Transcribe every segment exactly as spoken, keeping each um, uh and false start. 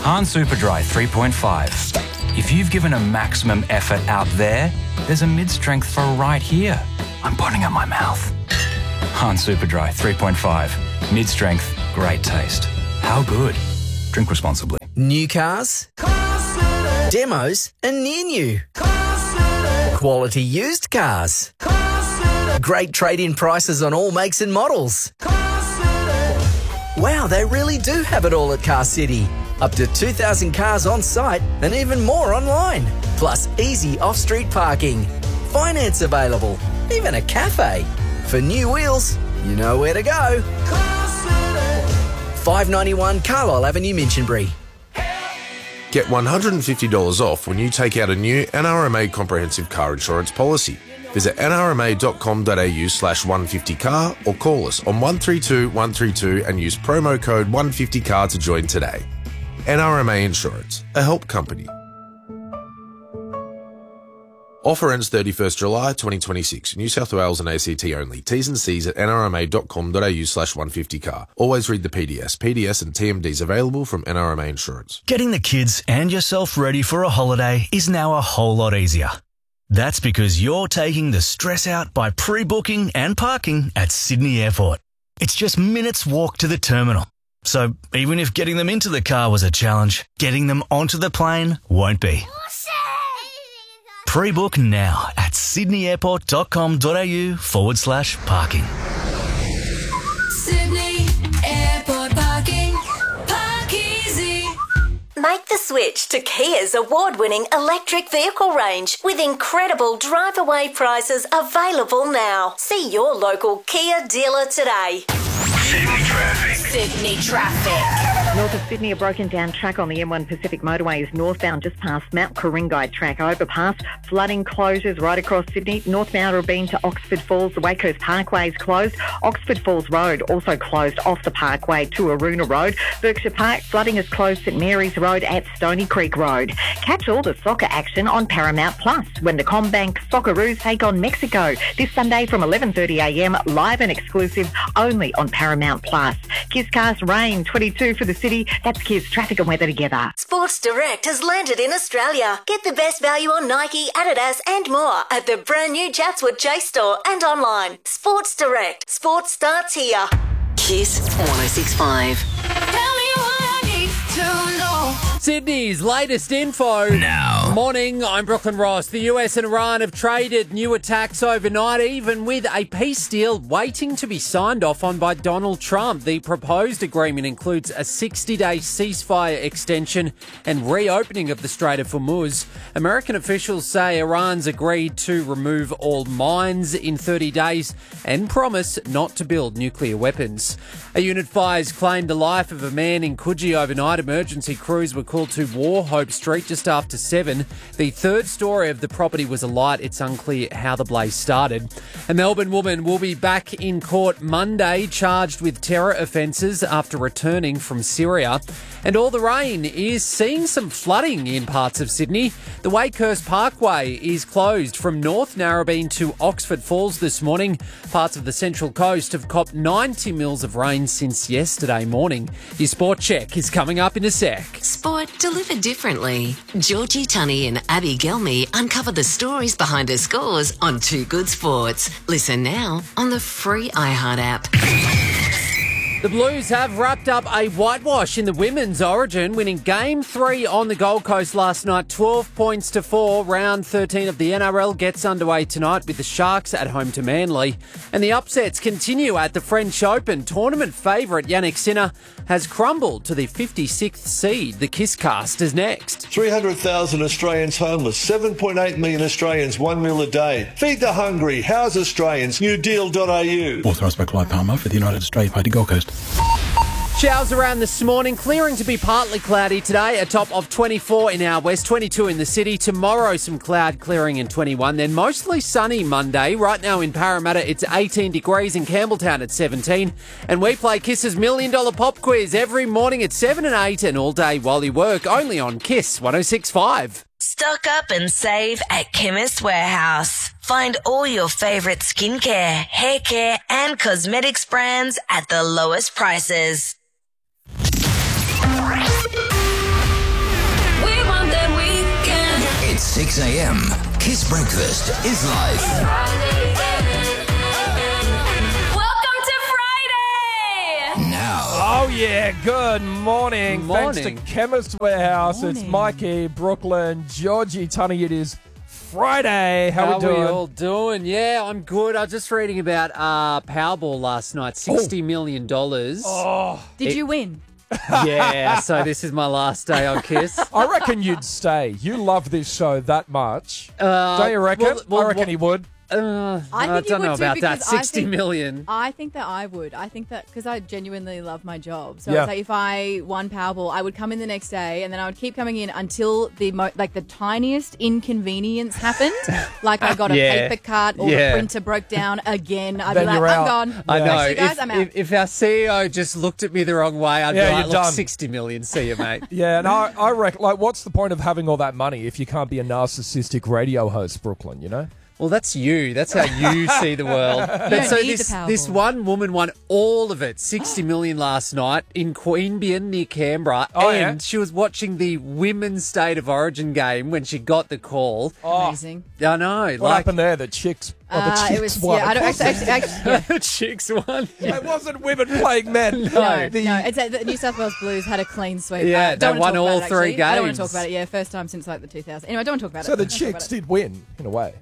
Han Superdry three point five. If you've given a maximum effort out there, there's a mid-strength for right here. I'm putting up my mouth. Han Superdry three point five. Mid-strength, great taste. How good? Drink responsibly. New cars, demos and near new. Quality used cars. Great trade-in prices on all makes and models. Wow, they really do have it all at Car City. Up to two thousand cars on site and even more online. Plus easy off-street parking. Finance available. Even a cafe. For new wheels, you know where to go. five ninety-one Carlisle Avenue, Minchinbury. Get one hundred fifty dollars off when you take out a new N R M A comprehensive car insurance policy. Visit n r m a dot com dot a u slash one fifty car or call us on one three two one three two and use promo code one fifty car to join today. N R M A Insurance, a help company. Offer ends thirty-first July twenty twenty-six. New South Wales and A C T only. T's and C's at n r m a dot com dot a u slash one fifty car. Always read the P D S. P D S and T M Ds available from N R M A Insurance. Getting the kids and yourself ready for a holiday is now a whole lot easier. That's because you're taking the stress out by pre-booking and parking at Sydney Airport. It's just minutes walk to the terminal. So even if getting them into the car was a challenge, getting them onto the plane won't be. Pre-book now at sydney airport dot com dot a u forward slash parking. Sydney Airport Parking. Park easy. Make the switch to Kia's award-winning electric vehicle range with incredible drive-away prices available now. See your local Kia dealer today. Sydney traffic. Sydney traffic. North of Sydney, a broken down track on the M one Pacific Motorway is northbound just past Mount Ku-ring-gai track overpass. Flooding closures right across Sydney. Northbound Rabin to Oxford Falls. The Wakehurst Parkway is closed. Oxford Falls Road also closed off the parkway to Aruna Road. Berkshire Park, flooding is closed St Mary's Road at Stony Creek Road. Catch all the soccer action on Paramount Plus when the Combank Socceroos take on Mexico this Sunday from eleven thirty a m, live and exclusive only on Paramount Plus. Kisscast rain, twenty-two for the city. That's Kiss traffic and weather together. Sports Direct has landed in Australia. Get the best value on Nike, Adidas and more at the brand new Chatswood Chase store and online. Sports Direct. Sports starts here. Kiss one oh six point five. Tell me what I need to know. Sydney's latest info. Now. Morning, I'm Brooklyn Ross. The U S and Iran have traded new attacks overnight, even with a peace deal waiting to be signed off on by Donald Trump. The proposed agreement includes a sixty-day ceasefire extension and reopening of the Strait of Hormuz. American officials say Iran's agreed to remove all mines in thirty days and promise not to build nuclear weapons. A unit fires claimed the life of a man in Coogee overnight. Emergency crews were called to War Hope Street just after seven. The third story of the property was alight. It's unclear how the blaze started. A Melbourne woman will be back in court Monday, charged with terror offences after returning from Syria. And all the rain is seeing some flooding in parts of Sydney. The Wakehurst Parkway is closed from North Narrabeen to Oxford Falls this morning. Parts of the Central Coast have copped ninety mils of rain since yesterday morning. Your sport check is coming up in a sec. Sport delivered differently. Georgie Tunney and Abby Gelmy uncover the stories behind the scores on Two Good Sports. Listen now on the free iHeart app. The Blues have wrapped up a whitewash in the women's Origin, winning Game three on the Gold Coast last night, twelve points to four. Round thirteen of the N R L gets underway tonight with the Sharks at home to Manly. And the upsets continue at the French Open. Tournament favourite Yannick Sinner has crumbled to the fifty-sixth seed. The Kisscast is next. three hundred thousand Australians homeless, seven point eight million Australians, one meal a day. Feed the hungry, house Australians, new deal dot a u. Authorised by Clive Palmer for the United Australia Party Gold Coast. Showers around this morning, clearing to be partly cloudy today, a top of twenty-four in our west, twenty-two in the city. Tomorrow, some cloud clearing and twenty-one. Then mostly sunny Monday. Right now in Parramatta, it's eighteen degrees. In Campbelltown, it's seventeen. And we play Kiss's Million Dollar Pop Quiz every morning at seven and eight and all day while you work, only on Kiss one oh six point five. Stock up and save at Chemist Warehouse. Find all your favourite skincare, hair care and cosmetics brands at the lowest prices. six a.m. Kiss Breakfast is live. Welcome to Friday! Now. Oh, yeah. Good morning. Morning. Thanks to Chemist Warehouse. It's Mikey, Brooklyn, Georgie, Tunny. It is Friday. How, How we doing? we all doing? Yeah, I'm good. I was just reading about uh, Powerball last night, sixty million dollars. Oh. Did It- you win? Yeah, so this is my last day on Kiss. I reckon you'd stay. You love this show that much. Uh, Don't you reckon? well- well, I reckon well- he would. Uh, I I, think you don't know would too, about that. because I Sixty think- million. I think that I would. I think that because I genuinely love my job. So Yeah. it's like if I won Powerball, I would come in the next day and then I would keep coming in until the mo- like the tiniest inconvenience happened. Like I got a Yeah. paper cut or Yeah. the printer broke down again. I'd Then be like, you're I'm out. gone. I know. Actually, guys, if, I'm out. if, if our C E O just looked at me the wrong way, I'd Yeah, be like, you're look, done. sixty million. See you, mate. Yeah, and I, I reckon, like, what's the point of having all that money if you can't be a narcissistic radio host, Brooklyn, you know? Well, that's you. That's how you see the world. But don't so need the this Powerball. this one woman won all of it, sixty million last night in Queanbeyan near Canberra, Oh, and yeah? she was watching the Women's State of Origin game when she got the call. Amazing. I know. What like, happened there? The chicks, oh, the Uh, chicks it was won. yeah. I don't actually, actually, actually yeah. the chicks won. It wasn't women playing men. No, The- no, it's uh, the New South Wales Blues had a clean sweep. Yeah, Uh, they don't wanna won talk all about it, three actually. I don't want to games. talk about it. Yeah, first time since like the two thousands. Anyway, I don't want to talk about So it. the Don't talk about chicks it. did win, in a way.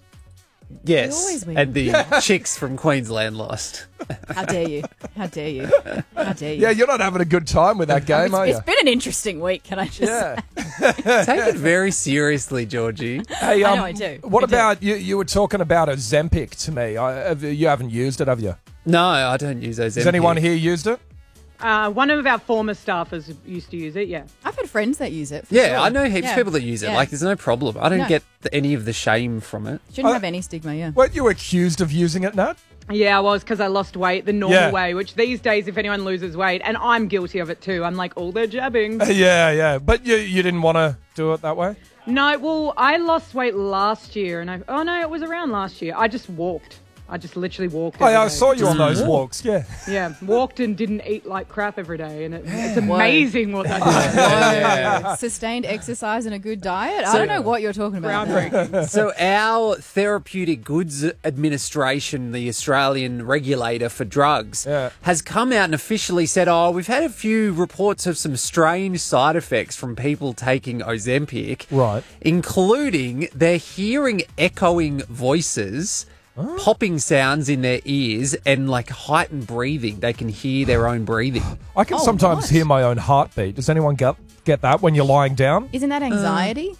Yes, always win. and the chicks from Queensland lost. How dare you? How dare you? How dare you? Yeah, you're not having a good time with that game, it's, are you? it's been an interesting week, can I just Yeah. say? Take it very seriously, Georgie. Hey, I um, know I do. What I do. about you? You were talking about Ozempic to me. I, have, you haven't used it, have you? No, I don't use those. Has anyone here used it? Uh, one of our former staffers used to use it, yeah. I've had friends that use it. For Yeah, sure. I know heaps Yeah. of people that use it. Yeah. Like, there's no problem. I don't No. get the, any of the shame from it. Shouldn't Uh, have any stigma, yeah. Weren't you accused of using it, Nat? Yeah, I was because I lost weight the normal Yeah. way, which these days, if anyone loses weight, and I'm guilty of it too, I'm like, all they're jabbing. Yeah, yeah. But you, you didn't want to do it that way? No, well, I lost weight last year, and I, oh no, it was around last year. I just walked. I just literally walked. Oh, every yeah, I day. saw you on those walks, yeah. Yeah, walked and didn't eat like crap every day, and it, it's amazing what that does. Whoa. Sustained exercise and a good diet? I So- don't know what you're talking about. Groundbreaking. So our Therapeutic Goods Administration, the Australian regulator for drugs, Yeah. has come out and officially said, oh, we've had a few reports of some strange side effects from people taking Ozempic. Right. Including they're hearing echoing voices, popping sounds in their ears, and like heightened breathing. They can hear their own breathing. I can Oh, sometimes nice. hear my own heartbeat. Does anyone get, get that when you're lying down? Isn't that anxiety?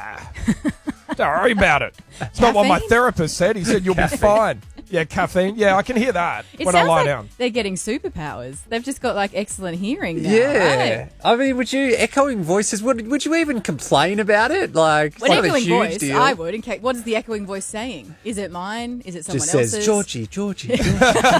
Don't worry about it. It's not what my Caffeine? therapist said. He said you'll be fine. Yeah, caffeine. Yeah, I can hear that It when I sounds lie like down. they're getting superpowers. They've just got like excellent hearing now. Yeah. right? I mean, would you, echoing voices, would, would you even complain about it? Like, it's An not a echoing huge voice, deal. I would. In case, what is the echoing voice saying? Is it mine? Is it someone Just else's? says, Georgie, Georgie, Georgie.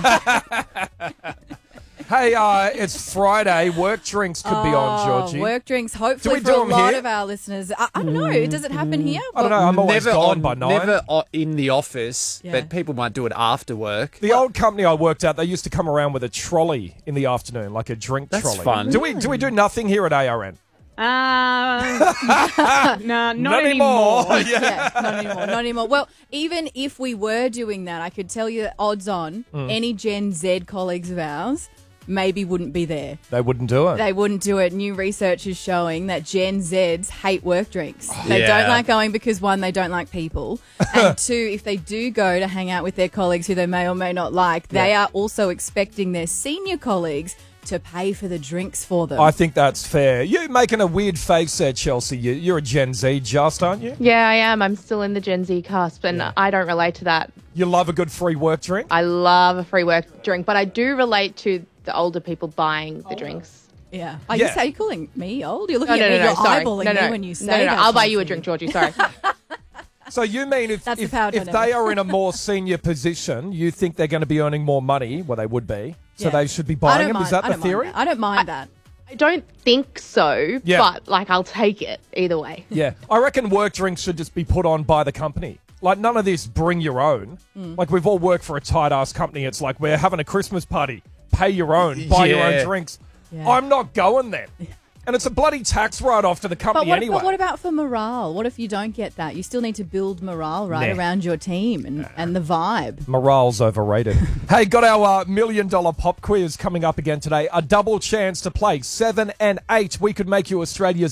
Hey, uh, it's Friday. Work drinks could be on, Oh, Georgie. work drinks, hopefully we for do a them lot here? of our listeners. I, I don't know. Does it happen here? I don't know. I'm always never gone on, by nine. Never o- in the office, Yeah. but people might do it after work. The old company I worked at, they used to come around with a trolley in the afternoon, like a drink That's trolley. fun. Do we do we do nothing here at A R N? Uh, no, not, Not anymore. anymore. Yeah. Yeah, not anymore. Not anymore. Well, even if we were doing that, I could tell you that odds on Mm. any Gen Z colleagues of ours maybe wouldn't be there. They wouldn't do it. They wouldn't do it. New research is showing that Gen Zs hate work drinks. They Yeah. don't like going because, one, they don't like people. And two, if they do go to hang out with their colleagues who they may or may not like, they Yeah. are also expecting their senior colleagues to pay for the drinks for them. I think that's fair. You're making a weird face there, Chelsea. You, you're a Gen Z just, aren't you? Yeah, I am. I'm still in the Gen Z cusp, and I don't relate to that. You love a good free work drink? I love a free work drink, but I do relate to the older people buying the drinks. Yeah. Are, Yeah. you, are you calling me old? You're No, looking no, at no, me, no, you're sorry. eyeballing no, no. me when you say no, no, no. that. I'll buy you a Chelsea. drink, Georgie. Sorry. So you mean if That's the if, power if dynamic. they are in a more senior position, you think they're going to be earning more money? Well, they would be. So Yeah. they should be I buying don't them. mind- Is that I the don't mind theory? that. I don't mind that. I don't think so, Yeah. but like I'll take it either way. Yeah. I reckon work drinks should just be put on by the company. Like, none of this bring your own. Mm. Like, we've all worked for a tight-ass company. It's like, we're having a Christmas party. Pay your own. Buy your Yeah. own drinks. Yeah. I'm not going then. And it's a bloody tax write-off to the But company what, anyway. but what about for morale? What if you don't get that? You still need to build morale, right, Nah. around your team and, and the vibe. Morale's overrated. Hey, got our uh, million dollar pop quiz coming up again today. A double chance to play seven and eight. We could make you Australia's